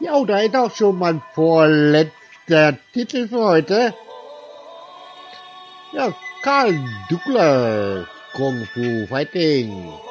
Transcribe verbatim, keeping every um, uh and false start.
Ja, da ist auch schon mein vorletzter Titel für heute. Ja, Karl Douglas, Kung Fu Fighting.